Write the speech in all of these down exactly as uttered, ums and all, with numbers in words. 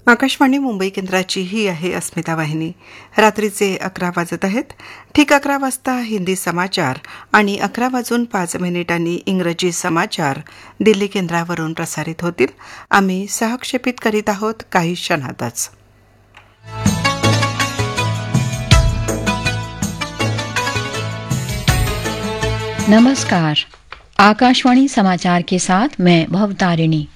आकाशवाणी मुंबई केंद्राची ही आहे अस्मिता वाहिनी. रात्रीचे अकरा वाजत आहेत. ठीक अकरा वाजता हिंदी समाचार आणि अकरा वाजून पाच मिनिटांनी इंग्रजी समाचार दिल्ली केंद्रावरून प्रसारित होतील. आम्ही सहक्षेपित करीत आहोत काही क्षणातच. नमस्कार. आकाशवाणी समाचार के साथ मैं भवतारिणी.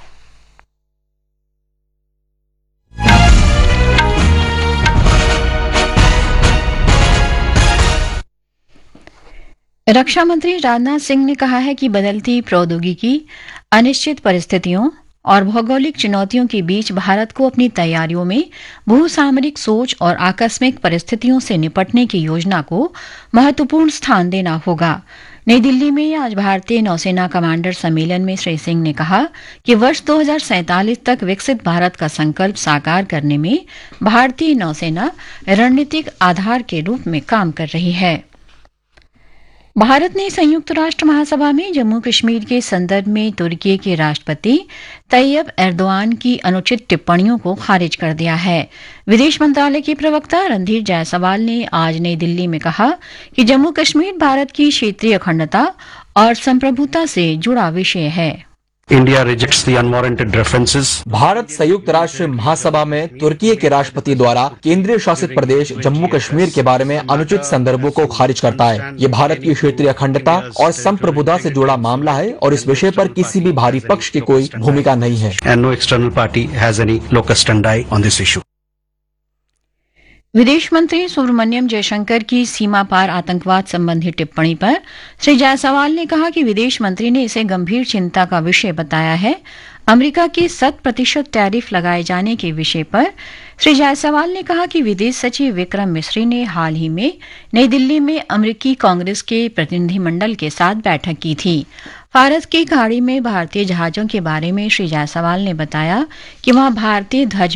रक्षा मंत्री राजनाथ सिंह ने कहा है कि बदलती प्रौद्योगिकी, अनिश्चित परिस्थितियों और भौगोलिक चुनौतियों के बीच भारत को अपनी तैयारियों में भूसामरिक सोच और आकस्मिक परिस्थितियों से निपटने की योजना को महत्वपूर्ण स्थान देना होगा. नई दिल्ली में आज भारतीय नौसेना कमांडर सम्मेलन में श्री सिंह ने कहा कि वर्ष दो हज़ार सैंतालीस तक विकसित भारत का संकल्प साकार करने में भारतीय नौसेना रणनीतिक आधार के रूप में काम कर रही है. भारत ने संयुक्त राष्ट्र महासभा में जम्मू कश्मीर के संदर्भ में तुर्की के राष्ट्रपति तैयब एर्दोआन की अनुचित टिप्पणियों को खारिज कर दिया है. विदेश मंत्रालय के प्रवक्ता रणधीर जायसवाल ने आज नई दिल्ली में कहा कि जम्मू कश्मीर भारत की क्षेत्रीय अखंडता और संप्रभुता से जुड़ा विषय है. India rejects the unwarranted references. Bharat संयुक्त राष्ट्र महासभा में तुर्की के राष्ट्रपति द्वारा केंद्रीय शासित प्रदेश जम्मू कश्मीर के बारे में अनुचित संदर्भों को खारिज करता है. ये भारत की क्षेत्रीय अखंडता और संप्रभुता से जुड़ा मामला है और इस विषय पर किसी भी बाहरी पक्ष की कोई भूमिका नहीं है. And no external party has any locus standi on this issue. विदेश मंत्री सुब्रमण्यम जयशंकर की सीमा पार आतंकवाद संबंधी टिप्पणी पर श्री जायसवाल ने कहा कि विदेश मंत्री ने इसे गंभीर चिंता का विषय बताया है. अमेरिका के शत प्रतिशत टैरिफ लगाए जाने के विषय पर श्री जायसवाल ने कहा कि विदेश सचिव विक्रम मिस्री ने हाल ही में नई दिल्ली में अमेरिकी कांग्रेस के प्रतिनिधिमंडल के साथ बैठक की थी. फारस की खाड़ी में भारतीय जहाजों के बारे में श्री जायसवाल ने बताया कि वहां भारतीय ध्वज